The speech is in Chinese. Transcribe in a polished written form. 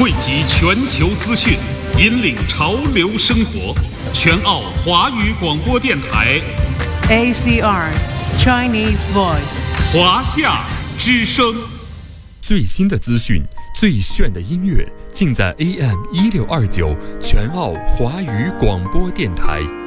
汇集全球资讯，引领潮流生活。全澳华语广播电台 ACR Chinese Voice 华夏之声。 最新的资讯，最炫的音乐，尽在AM 1629全澳华语广播电台。